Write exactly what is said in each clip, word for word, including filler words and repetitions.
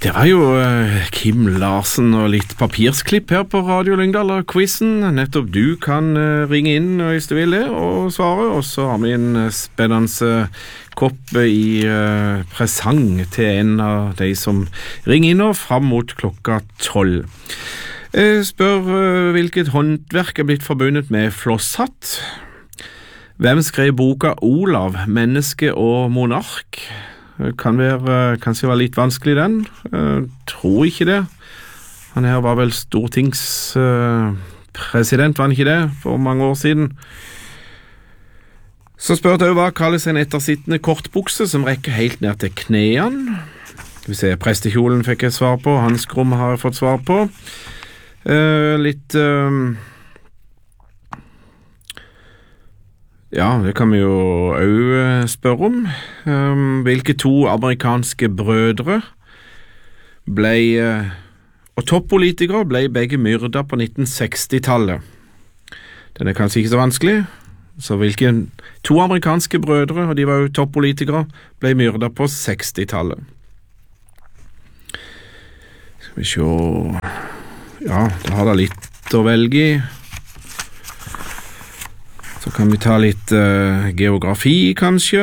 Det var jo uh, Kim Larsen og litt papirsklipp her på Radio Lyngdal og quizen. Nettopp du kan uh, ringe inn hvis du vil det og svare. Og så har vi en uh, spennende kopp i uh, presang til en av de som ringer inn og frem mot klokka tolv. Jeg spør uh, hvilket håndverk er blitt forbundet med flosshatt. Hvem skrev boka Olav, menneske og monark? Kan være, kanskje være litt vanskelig den. Uh, tror ikke det. Han her var vel stortingspresident, uh, var han ikke det, for mange år siden. Så spør jeg hva kalles en ettersittende kortbukse som rekker helt ned til knæene. Skal vi se, prestekjolen fikk jeg svar på, hanskrom har jeg fått svar på. Uh, litt... Uh, Ja, det kan vi jo også spørre om. Um, hvilke to amerikanske brødre ble, uh, og toppolitikere ble begge myrda på nitten seksti-tallet? Den er kanskje ikke så vanskelig. Så hvilke to amerikanske brødre, og de var jo toppolitikere, ble myrda på seksti-tallet? Skal vi se... Ja, da har det litt å velge i. Så kan vi ta litt uh, geografi, kanskje.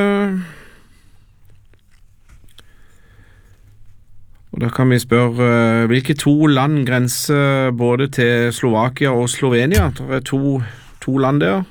Og da kan vi spørre uh, hvilke to land grenser både til Slovakia og Slovenia? Det er to, to land der.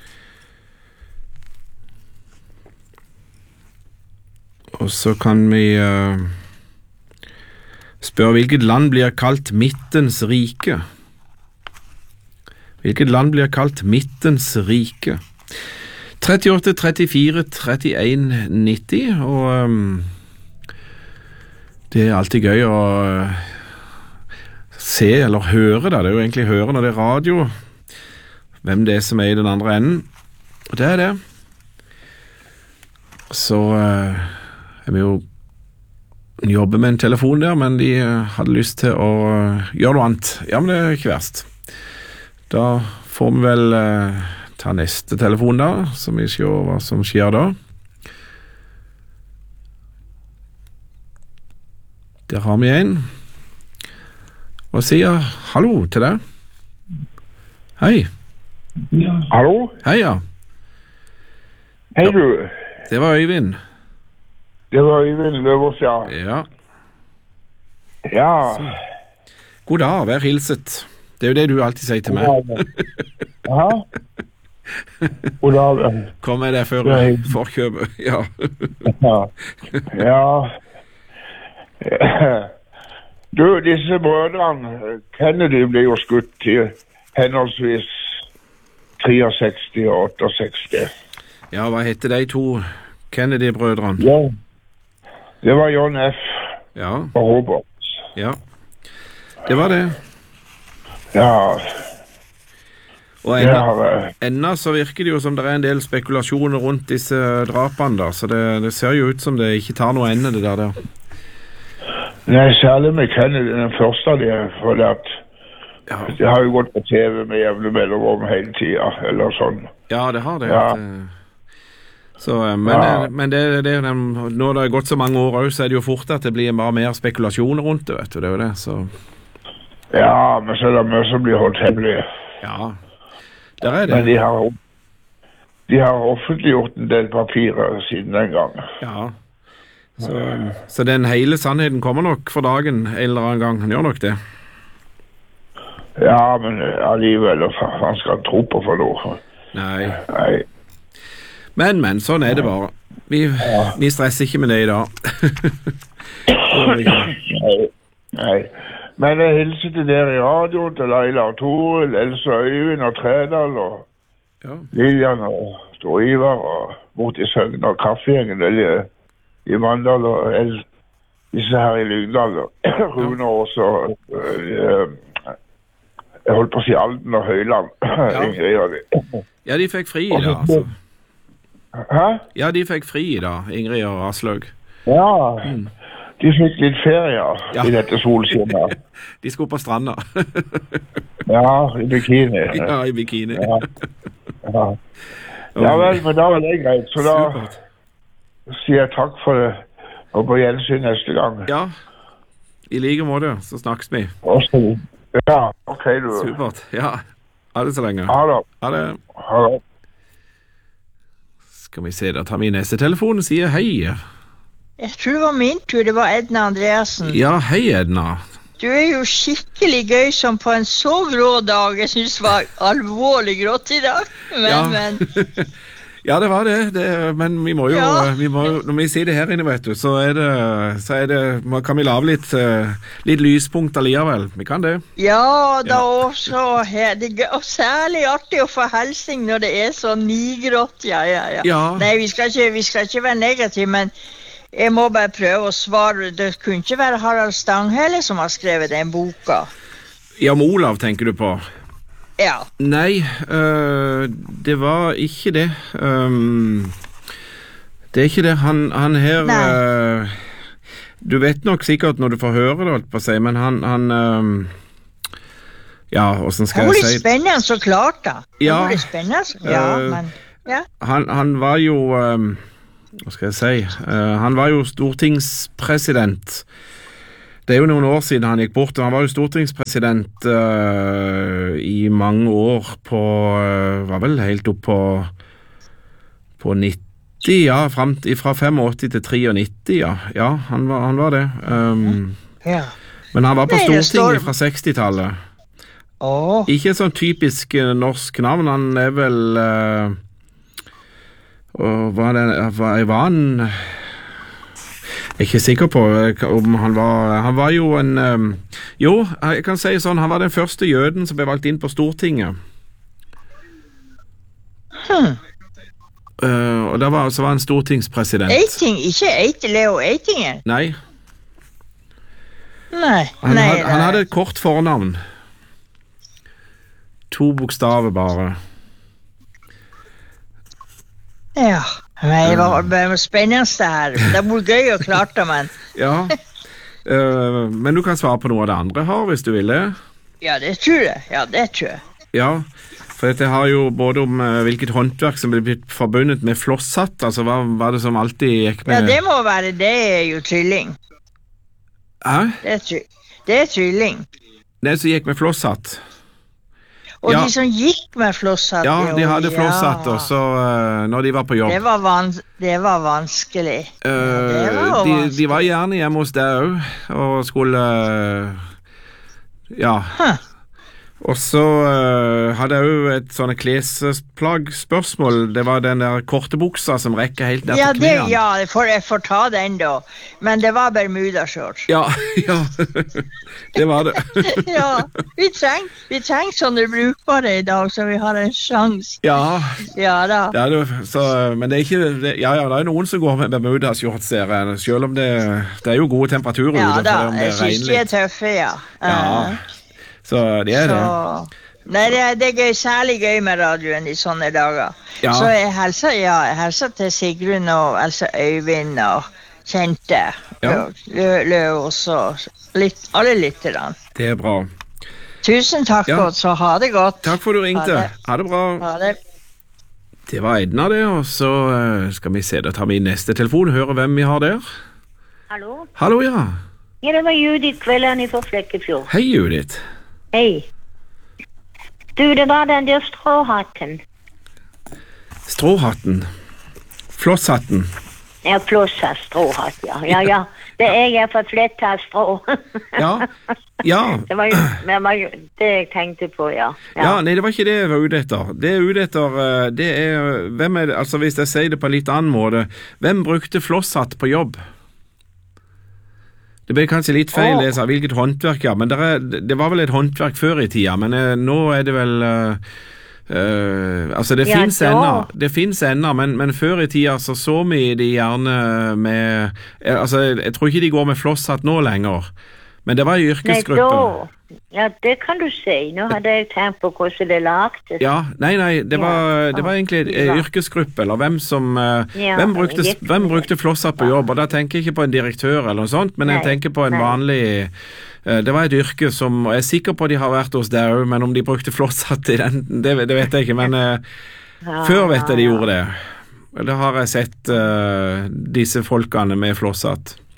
Og så kan vi uh, spørre hvilket land blir kalt Midtens rike? Hvilket land blir kalt Midtens rike? trettiåtte, trettifire, trettien, nitti, og um, det er alltid gøy å uh, se eller høre da, det er jo egentlig høre når det er radio, hvem det er som er i den andre enden, og det er det. Så uh, er vi jo jobber med en telefon der, men de uh, hadde lyst til å uh, gjøre noe annet. Ja, men det er ikke verst. Da får vi vel eh, ta neste telefon da, så vi ser hva som skjer da. Der har vi en. Og sier hallo til deg. Hei. Ja. Hallo? Hei, ja. Hei du. Det var Øyvind. Det var Øyvind Løvås, ja. Ja. Ja. Så. God dag, vær hilset. Det er jo det du alltid sier til meg. Ja. God dag. Kom med det før forkjøpet, ja. Ja. Du, disse brødrene, Kennedy ble jo skutt til henholdsvis sekstistre og sekstisåtte. Ja, hva heter de to Kennedy-brødrene? Ja. Det var John F. Ja. Og Robert. Ja, det var det. Ja. Og enda, enda så virker det jo som det er en del spekulasjoner rundt disse drapene da, så det, det ser jo ut som det ikke tar noe ende det der der. Nei, særlig med Kennedy, den første av det, for det at ja. Det har jo gått på T V med jævlig mellomrom hele tiden, eller sånn. Ja, det har det. Ja. At, så, men ja. det, men det, det, når det har gått så mange år også, så er det jo fort at det blir bare mer spekulasjoner rundt det, vet du, det er jo det, så... Ja, men så er det mye som blir holdt hemmelig. Ja, der er det. Men de har, de har offentliggjort en del papirer siden den gang. Ja, så, så den hele sannheten kommer nok for dagen en eller annen gang. Han gjør nok det. Ja, men alligevel, han skal tro på for noe. Nei. Nei. Men, men, sånn er det bare. Vi, ja. vi stresser ikke med det i dag. Nei, nei. Men jeg hilser til dere i radio, til Leila og Toril, Else og Øyvind og Tredal og ja. Lilian og Stor Ivar og Borti Søgn og Kaffegjengen i Mandal og El, disse her i Lyngdal og Rune og også øh, jeg holdt på å si Alden og Høyland. Ja, Ingrid og de. Ja, de fikk fri i dag, altså. Hæ? Ja, de fikk fri i dag, Ingrid og Aslaug. Ja, mm. De fikk litt ferie ja. I dette solskinnet. De skulle på stranda. Ja, i bikini. Ja, i bikini. Ja, ja. Ja vel, men da var det greit. Så da Supert. sier jeg takk for det, og på gjensyn neste gang. Ja, I like måte, så snakkes vi. Også. Ja, ok du. Supert, ja. Ha det så lenge. Ha det. Ha det. Ha det. Skal vi se, da tar vi neste telefon og sier hei. Jeg tror det var min tur, det var Edna Andreasen. Ja, hei Edna. Du er jo skikkelig gøy som på en så grå dag. Jeg synes det var alvorlig grått i dag. Men, ja. men... ja, det var det. det men vi må jo, ja. vi må, når vi sier det her inne, vet du, så er det, så er det kan vi lave litt, litt lyspunkt alligevel. Vi kan det. Ja, da ja. Også. Det er særlig artig å få helsing når det er så nigrått. Ja, ja, ja. ja. Nei, vi skal ikke, vi skal ikke være negative, men jeg må bare prøve å svare. Det kunne ikke være Harald Stanghelle som har skrevet den boka. Ja, om Olav tenker du på? Ja. Nei, uh, det var ikke det. Um, det er ikke det. Han, han her uh, du vet nok sikkert når du får høre det, holdt på å si, men han, han um, ja, hvordan skal jeg si? Det var litt spennende så klart da. Ja, det var litt spennende. Ja, uh, men ja. Han, han var jo um, hva skal jeg si? Uh, han var jo stortingspresident. Det er jo noen år siden han gikk bort, og han var jo stortingspresident uh, i mange år på, uh, var vel helt opp på, på nitti, ja, frem, fra åttifem til nittiotre, ja. Ja, han var, han var det. Um, ja. Men han var på Nei, Stortinget står... fra sekstitallet. Oh. Ikke sånn typisk uh, norsk navn, han er vel... Uh, og var det, var, var han... Jeg er ikke sikker på om han var... Han var jo en... Um, jo, jeg kan si sånn, han var den første jøden som ble valgt inn på Stortinget. Hmm. Uh, og det var, så var han stortingspresident. Eiting, ikke Eiting, Leo Eitingen? Nei. Nei. Han, Nei, had, han hadde et kort fornavn. To bokstaver bare. Ja, men det var bare spennende her. Det var gøy og klart det, men... ja, uh, men du kan svare på noe av det andre har, hvis du vil det. Ja, det tror jeg. Ja, det tror jeg. Ja, for dette har jo både om uh, hvilket håndverk som ble blitt forbundet med flosshatt, altså hva var det som alltid gikk med... Ja, det må være, det er jo trylling. Hæ? Det er, try det er trylling. Det som gikk med flosshatt. Og ja. De som gikk med flosshatt. Ja, de hadde flosshatt ja. også uh, når de var på jobb. Det var, van det var vanskelig. Uh, det var de, vanskelig. De var gjerne hjemme hos deg også, og skulle, uh, ja. Huh. Og så uh, hadde jeg jo et sånne klesplagg spørsmål. Det var den der korte buksa som rekker helt ned ja, til knærne. Ja, jeg får, jeg får ta den da. Men det var Bermuda-shorts. Ja, ja. Det var det. ja, vi trenger vi treng sånne brukbare i dag, så vi har en sjans. Ja, ja da. Det er det, så, men det er ikke, det, ja, ja, det er noen som går med Bermuda-shorts der, selv om det, det er jo gode temperaturer. Ja ute, da, det jeg synes de er tøffe, ja. Ja. Uh, Så det er så, det. Nei, det er, det er gøy, særlig gøy med radioen i sånne dager. Ja. Så jeg hilser, ja, jeg hilser til Sigrun og altså Øyvind og kjente. Ja. Lø, lø også litt, alle lytterne. Det er bra. Tusen takk, ja. godt, så ha det godt. Takk for du ringte. Ha det, ha det bra. Ha det. Det var Edna det, og så skal vi se, da tar vi neste telefon, høre hvem vi har der. Hallo? Hallo, ja. Ja, det var Judith Kvelden fra Flekkefjord. Hei, Judith. Hei. Du, det var den der stråhatten. Stråhatten? Flosshatten? Ja, flosshatt, stråhatt, ja. Ja, ja. Det er jeg for fletta strå. ja, ja. Det var jo det, var jo det jeg tenkte på, ja. ja. Ja, nei, det var ikke det jeg var ute etter. Det er ute etter, det er, hvem er det, altså hvis jeg sier det på en litt annen måte, hvem brukte flosshatt på jobb? Det ble kanskje litt feil, oh. det, hvilket håndverk, ja, men det, er, det var vel et håndverk før i tida, men eh, nå er det vel, uh, uh, altså det ja, finnes ennå, det finnes ennå, men, men før i tida så så vi de gjerne med, eh, altså jeg tror ikke de går med flosshatt nå lenger, men det var i yrkesgruppen. Nei, da. Ja, det kan du si. Nå hadde jeg tenkt på hvordan det lagte. Ja, nei, nei, det var, det var egentlig en ja. yrkesgruppe, eller hvem som, ja, hvem, brukte, hvem brukte flosshatt på jobb, og da tenker jeg ikke på en direktør eller noe sånt, men nei, jeg tenker på en nei. vanlig, det var et yrke som, og jeg er sikker på at de har vært hos deg, men om de brukte flosshatt i den, det, det vet jeg ikke, men ja, før vet jeg de gjorde det. Da har jeg sett uh, disse folkene med flosshatt.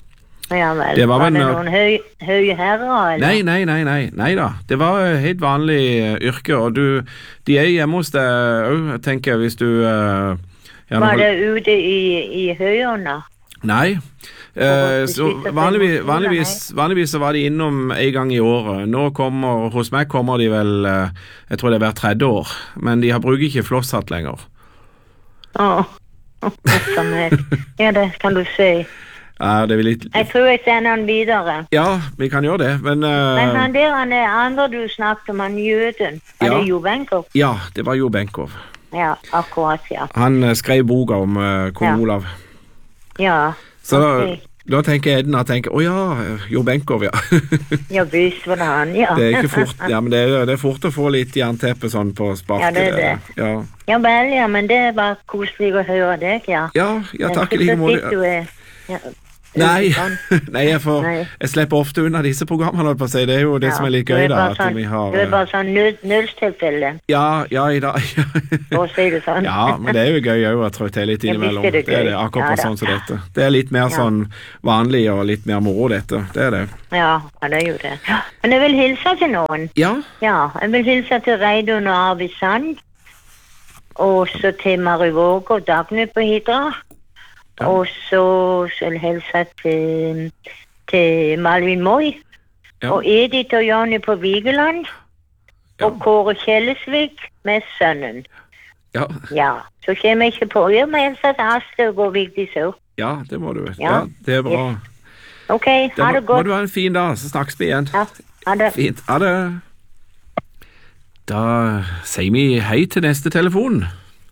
Ja vel, det var, var vel, det noen høy, høye herrer, eller? Nei, nei, nei, nei, nei da. Det var helt vanlig uh, yrke, og du, de er hjemme hos deg, uh, tenker jeg, hvis du... Uh, var det ute i, i høyene? Nei, uh, så vanligvis, vanligvis, vanligvis så var de innom en gang i året. Nå kommer, hos meg kommer de vel, uh, jeg tror det er hver tredje år, men de har bruker ikke flosshatt lenger. Åh, som er, ja det kan du si. Ja, det er litt... Jeg tror jeg sender han videre. Ja, vi kan gjøre det, men... Uh... Men han der, han er andre du snakket om, han jøden. Var ja. det Jo Benkow? Ja, det var Jo Benkow. Ja, akkurat, ja. Han uh, skrev boka om uh, Kong ja. Olav. Ja, så okay. da, da tenker Edna, tenker, å ja, Jo Benkow, ja. Ja, visst var det han, ja. Det er ikke fort, ja, men det er, det er fort å få litt jernteppe sånn på sparket. Ja, det er det. Ja, ja vel, ja, men det var koselig å høre deg, ja. Ja, ja takk i like måte. Ja. Nei, nei, jeg, får, nei, jeg slipper ofte unna disse programmene, på å si. Det er jo det ja, som er litt gøy da. Sånn, vi har, du er bare sånn nullstilfelle. Ja, ja, i dag. For å si det sånn. Ja, men det er jo gøy å trå til litt innimellom. Det, det er det, akkurat ja, sånn som dette. Det er litt mer ja. sånn vanlig og litt mer moro dette, det er det. Ja, det er jo det. Men jeg vil hilse til noen. Ja? Ja, jeg vil hilse til Reidun og Arvid Sand, og så til Mari Våge og Dagny på Hidra. Ja. Og så skal jeg hilse til, til Malvin Moi, ja. og Edith og Jonny på Vigeland, ja. og Kåre Kjellesvik med sønnen. Ja. Ja, så kommer jeg ikke på. Jeg må hilse til Astrid og Vigdis så. Ja, det må du. Ja, ja det er bra. Yes. Ok, ha det, det godt. Må du ha en fin dag, så snakkes vi igjen. Ja, ha det. Fint, ha det. Da sier vi hei til neste telefon.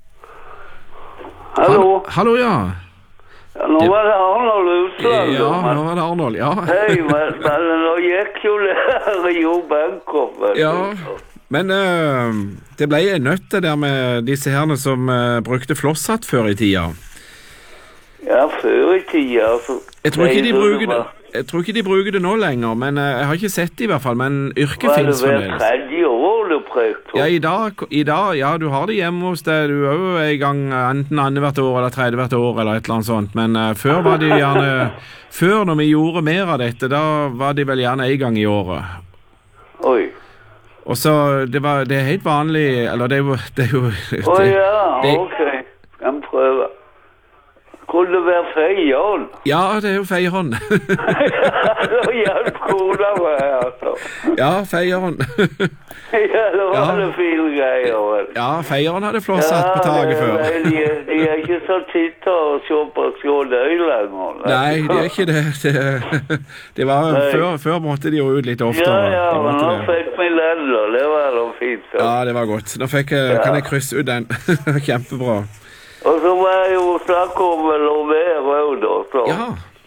Hallo. Hallo, ja. Ja, nå var det Arnold Utland. Ja, nå var det Arnold, ja. Hei, men, men nå gikk jo det Jo Benkow. Ja, men uh, det ble en nøtt det der med disse herne som uh, brukte flosshatt før i tida. Ja, før i tida, altså. Jeg tror ikke de bruker det. Jeg tror ikke de bruker det nå lenger, men uh, jeg har ikke sett det i hvert fall, men yrket finnes fremdeles. Var det hver tredje år du prøvde? Ja, i dag, i dag, ja, du har det hjemme hos deg, du er jo i gang enten andre hvert år, eller tredje hvert år, eller et eller annet sånt, men uh, før var de gjerne, før når vi gjorde mer av dette, da var de vel gjerne en gang i året. Oi. Og så, det var, det er helt vanlig, eller det er jo... Det er jo det, Å ja, det, ok, skal vi prøve. Kunne det være feieren? Ja, det er jo feieren. Nå hjelp kona meg her, altså. Ja, feieren. Ja, det var ja. det fine greier. Ja, feieren hadde flosshatt på taget før. Nei, de, de er ikke så titta og se på skjådøy lenger. Nei, de er ikke det. Det, det var, før, før måtte de jo ut litt oftere. Ja, ja, men nå fikk vi lender, det var noe fint. Så. Ja, det var godt. Nå fikk jeg, ja. kan jeg krysse ut den. Kjempebra. Og så var jeg jo snakk om noe mer rød da, så. Ja.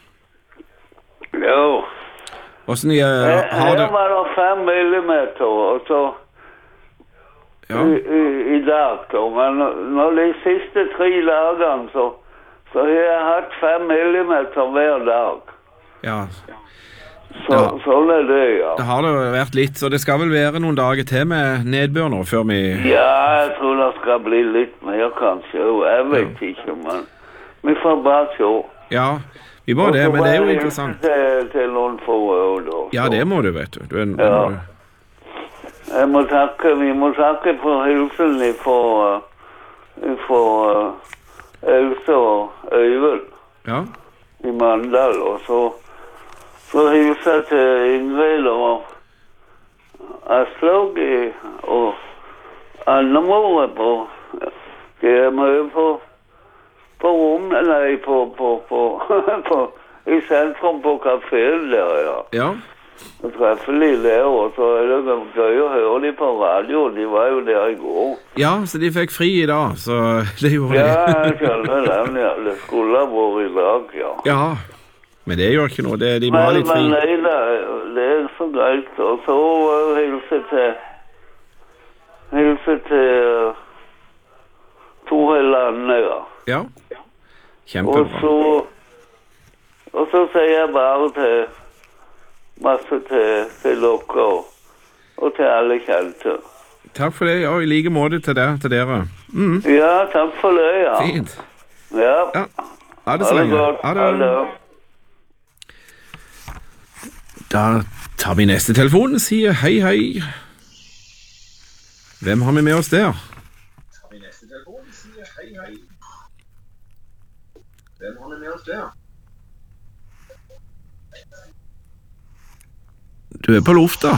Jo. Hvordan jeg uh, har det... Her var det fem millimeter, og så... Ja. I, i, I dag, da. Men når de siste tre dagene, så, så har jeg hatt fem millimeter hver dag. Ja. Så, ja. Sånn er det, ja. Det har det vært litt, så det skal vel være noen dager til med nedbør nå, før vi... Ja, jeg tror det skal bli litt mer, kanskje. Jeg vet ja. ikke, men vi får bare se. Ja, vi må det, men det er jo interessant. Til, til noen forhold, da. Ja, det må du, vet du. du, er, ja. må du. Jeg må takke, vi må takke for hilsen for, for uh, Else og Øyvind. Ja. I Mandal, og så... Så hilser jeg til Ingrid og Aslaug og Annemore på G M Ø på på rommet, nei, på, på, på, på i sentrum på kaféen der, ja. Ja. Så treffer de der, og så er det gøy å høre de på radio, de var jo der i går. Ja, så de fikk fri i dag, så det gjorde de. Ja, jeg skjønner den, ja. Det skulle ha vært i dag, ja. Ja. Men det gjør ikke noe, det, de må men, ha litt fri. Men nei, det, det er så greit. Og så uh, hilse til hilse til uh, Tore Lande, ja. Ja, kjempebra. Og så, og så sier jeg bare til masse til, til dere og, og til alle kjente. Takk for det, ja, i like måte til, der, til dere. Mm. Ja, takk for det, ja. Fint. Ja. Ja, ha det så lenge. Ha det. Ha det. Da tar vi neste telefon og sier hei, hei. Hvem har vi med oss der? Tar vi neste telefon og sier hei, hei. Hvem har vi med oss der? Du er på lufta.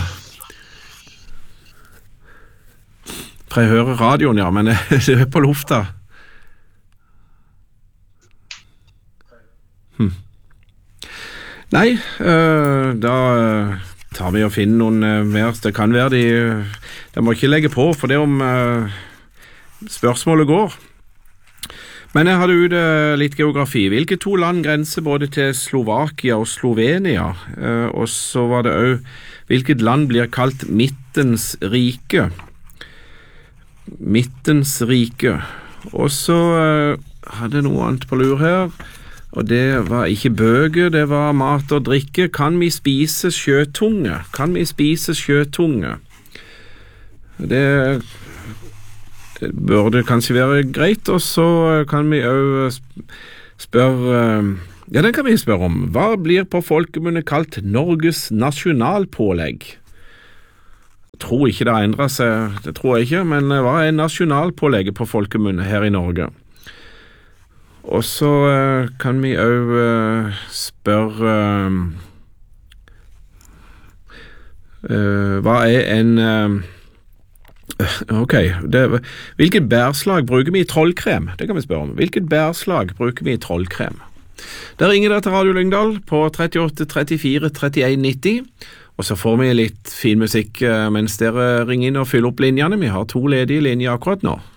For jeg hører radioen, ja, men du er på lufta. Hm. Nei, øh, da tar vi og finner noen øh, mer. Det kan være de De må ikke legge på for det om øh, spørsmålet går. Men jeg hadde ut øh, litt geografi. Hvilke to land grenser både til Slovakia og Slovenia? Uh, og så var det også hvilket land blir kalt Midtens rike? Midtens rike. Og så uh, hadde jeg noe annet på lur her, og det var ikke bøger, det var mat og drikke. Kan vi spise sjøtunge? Kan vi spise sjøtunge? Det, det burde kanskje være greit, og så kan vi også spørre, ja, det kan vi spørre om. Hva blir på folkemunne kalt Norges nasjonalpålegg? Jeg tror ikke det har endret seg, det tror jeg ikke, men hva er nasjonalpålegget på folkemunne her i Norge? Og så uh, kan vi også uh, spørre uh, uh, hva er en uh, ok, det, hvilket bærslag bruker vi i trollkrem? Det kan vi spørre om. Hvilket bærslag bruker vi i trollkrem? Der ringer det til Radio Lyngdal på tretti-åtte trettifire trettien nitti. Og så får vi litt fin musikk mens dere ringer inn og fyller opp linjene. Vi har to ledige linjer akkurat nå.